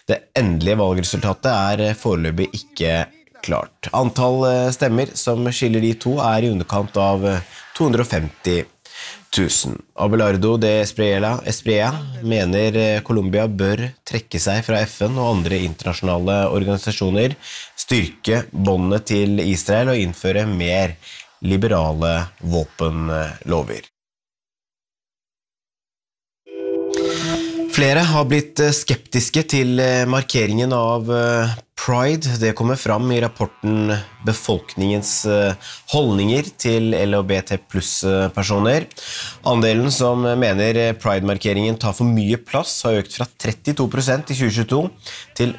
Det endelige valgresultatet foreløpig ikke klart. Antall stemmer som skiller de to i underkant av 250 000. Abelardo de Espriella mener Colombia bør trekke seg fra FN og andre internasjonale organisasjoner, styrke båndene til Israel og innføre mer liberale våpenlover. Flere har blitt skeptiske til markeringen av Pride. Det kommer fram i rapporten Befolkningens holdninger til LHBT+-personer. Andelen som mener Pride-markeringen tar for mye plass har økt fra 32% i 2022 til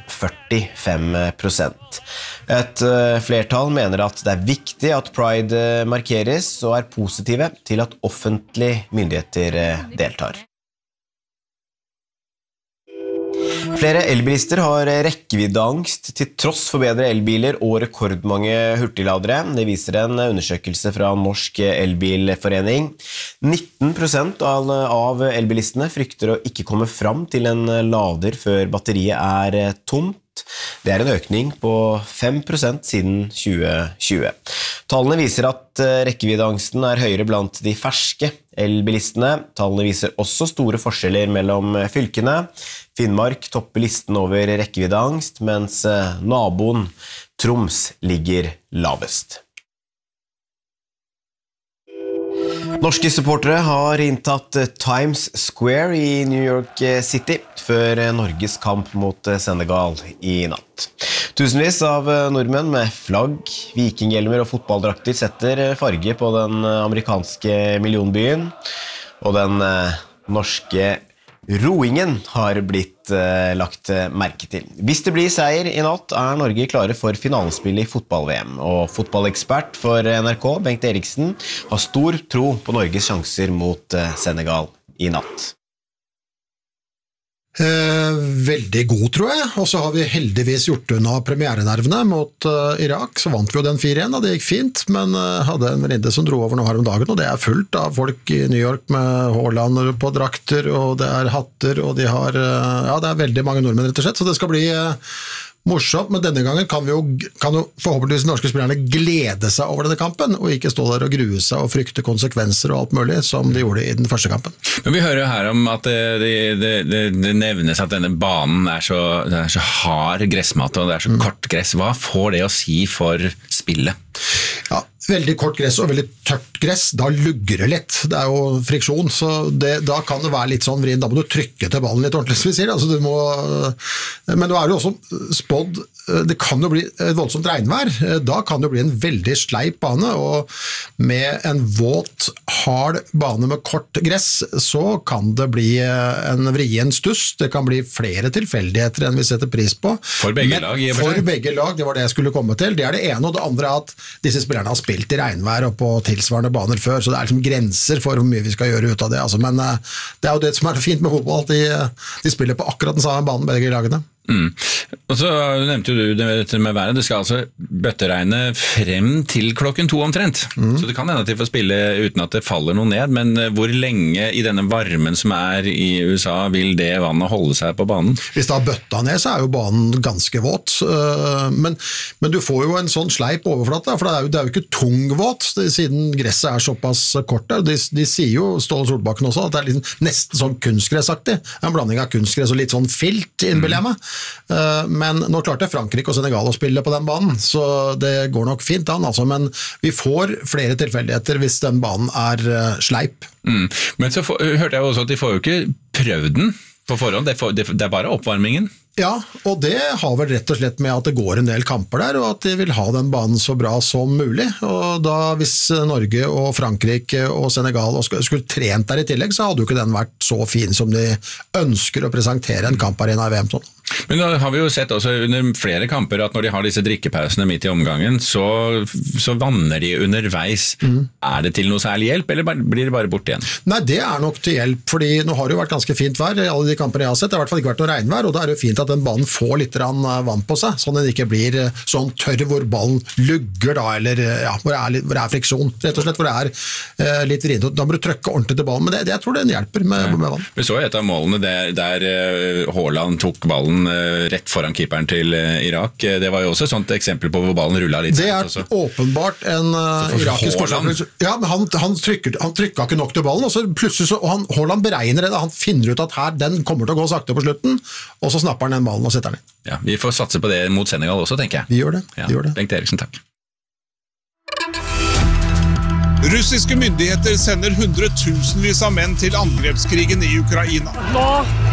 45%. Et flertall mener at det viktig at Pride markeres og positive til at offentlige myndigheter deltar. Flere elbilister har rekkeviddeangst til tross for bedre elbiler og rekordmange hurtigladere. Det viser en undersøkelse fra Norsk Elbilforening. 19% av elbilistene frykter å ikke komme fram til en lader før batteriet tomt. Det en økning på 5% siden 2020. Tallene viser at rekkeviddeangsten høyere blant de ferske elbilistene. Tallene viser også store forskjeller mellom fylkene. Finnmark topper listen over rekkeviddeangst, mens naboen Troms ligger lavest. Norske supportere har inntatt Times Square i New York City før Norges kamp mot Senegal i natt. Tusenvis av nordmenn med flagg, vikinghjelmer og fotballdrakter setter farge på den amerikanske millionbyen, og den norske roingen har blitt lagt merke til. Hvis det blir seier i natt, Norge klare for finalespillet i fotball-VM, og fotballekspert for NRK, Bengt Eriksen, har stor tro på Norges sjanser mot Senegal i natt. Veldig god, tror jeg, og så har vi heldigvis gjort unna premierenervene mot Irak, så vant vi jo den 4-1, og det gikk fint, men hadde en venninne som dro over nå her om dagen, og det fullt av folk i New York med Haaland på drakter, og det hatter, og de har, ja, det veldig mange nordmenn rett og slett, så det skal bli morsomt, men denne gangen kan jo forhåpentligvis norske spillerne glede seg over denne kampen, og ikke stå der og grue seg og frykte konsekvenser og alt mulig, som de gjorde i den første kampen. Men vi hører jo her om at det nevnes at denne banen det så hard gressmat, og det så kort gress. Hva får det å si for spillet? Ja, veldig kort gress og veldig tørt gress, da lugger det litt. Det jo friksjon, så da kan det være litt sånn vrien. Da må du trykke til ballen litt ordentlig, som vi sier. Altså, men da det jo også spådd, det kan jo bli et voldsomt regnvær. Da kan det bli en veldig sleip bane, og med en våt, hard bane med kort gress, så kan det bli en vrien stuss. Det kan bli flere tilfeldigheter enn vi setter pris på. For begge lag, i og for seg. For begge lag, det var det jeg skulle komme til. Det det ene, og det andre at disse spillerne har spilt i regnvær og på tilsvarende baner før, så det liksom grenser for hvor mye vi skal gjøre ut av det. Altså, men det jo det som så fint med fotball, at de spiller på akkurat den samme banen, begge lagene. Og så nevnte du det med været. Det skal altså bøtteregne frem til 2:00 omtrent. Så det kan hende at de får spille uten at det faller noe ned, men hvor lenge i denne varmen som i USA vil det vannet holde seg på banen? Hvis det har bøtta ned, så jo banen ganske våt, men du får jo en sånn sleip overflate, for det jo ikke tungvåt, siden gresset såpass kort der. De sier jo, Ståle Solbakken også, at det liksom nesten sånn kunstgressaktig, en blanding av kunstgress og litt sånn filt, innbiller jeg meg. Men nå klarte Frankrike og Senegal å spille på den banen, så det går nok fint an, altså, men vi får flere tilfeldigheter hvis den banen sleip. Men så hørte jeg også at de får jo ikke prøvd den på forhånd, det bare oppvarmingen. Ja, og det har vel rett og slett med at det går en del kamper der, og at de vil ha den banen så bra som mulig, og da hvis Norge og Frankrike og Senegal skulle trent der i tillegg, så hadde jo ikke den vært så fin som de ønsker å presentere en kamparena i VM sånn. Men da har vi jo sett også under flere kamper at når de har disse drikkepausene midt i omgangen, så vanner de underveis. Det til noe særlig hjelp, eller blir det bare bort igjen? Nei, det nok til hjelp, fordi nå har det jo vært ganske fint vær i alle de kampene jeg har sett. Det har i hvert fall ikke vært noe regnvær, og da det jo fint at den banen får litt vann på seg, sånn at den ikke blir sånn tørr hvor ballen lugger da, eller ja, hvor det friksjon, rett og slett, hvor det litt vrient. Da må du trykke ordentlig til ballen, men jeg tror den hjelper med vann. Vi så et av målene der Haaland tok ballen rett foran keeperen til Irak. Det var jo også et sånt eksempel på hvor ballen rullet litt. Det åpenbart en irakisk forsvarsspiller. Ja, men han trykket ikke nok til ballen, og så plutselig Haaland beregner det, han finner ut at her, den kommer til å gå sakte på slutten, og så snapper han den ballen og setter den inn. Ja, vi får satse på det mot Senegal også, tenker jeg. Vi gjør det. Bengt Eriksen, takk. Russiske myndigheter sender hundretusenvis av menn til angrepskrigen i Ukraina. Nå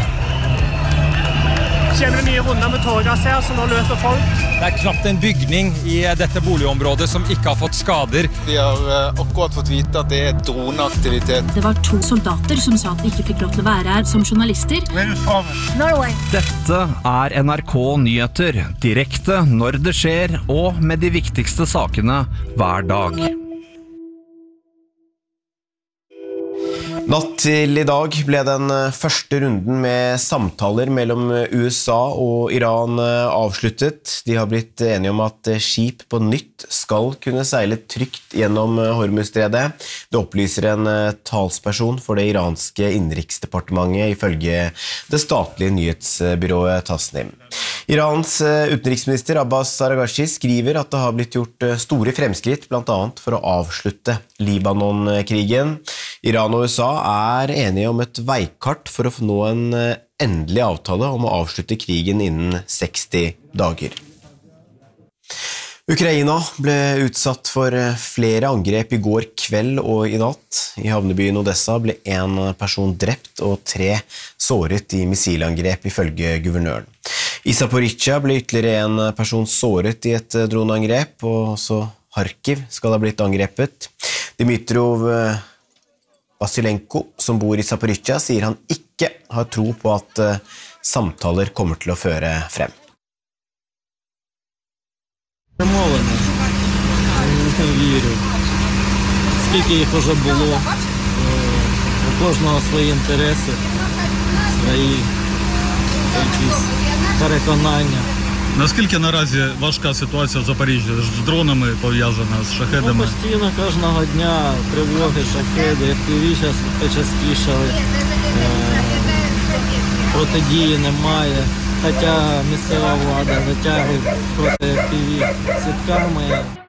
kjenner vi nye runder med tårgass her, så nå løper folk. Det knapt en bygning i dette boligområdet som ikke har fått skader. Vi har akkurat fått vite at det droneaktivitet. Det var 2 soldater som sa at de ikke fikk lov til å være her som journalister. Norway. Dette NRK Nyheter, direkte når det skjer, og med de viktigste sakene hver dag. Natt til i dag ble den første runden med samtaler mellom USA og Iran avsluttet. De har blitt enige om at skip på nytt skal kunne seile trygt gjennom Hormuzstredet. Det opplyser en talsperson for det iranske innenriksdepartementet ifølge det statlige nyhetsbyrået Tasnim. Irans utenriksminister Abbas Araghchi skriver at det har blitt gjort store fremskritt, blant annet for å avslutte Libanon-krigen. Iran og USA er enige om et veikart for å nå en endelig avtale om å avslutte krigen innen 60 dager. Ukraina ble utsatt for flere angrep i går kveld og i natt. I havnebyen Odessa ble en person drept og 3 såret i missilangrep ifølge guvernøren. I Zaporizjzja ble ytterligere en person såret i et droneangrep, og også Kharkiv skal ha blitt angrepet. Dmitrov Vasilenko, som bor i Zaporizjzja, sier han ikke har tro på at samtaler kommer til å føre frem. Не вірю. Скільки їх уже було, у кожного свої інтереси, свої якісь переконання. Наскільки наразі важка ситуація в Запоріжжі з дронами пов'язана, з шахедами? Постійно кожного дня тривоги, шахеди, FPV зараз почастішали, протидії немає. Хоча місцева влада затягує проти FPV сітками.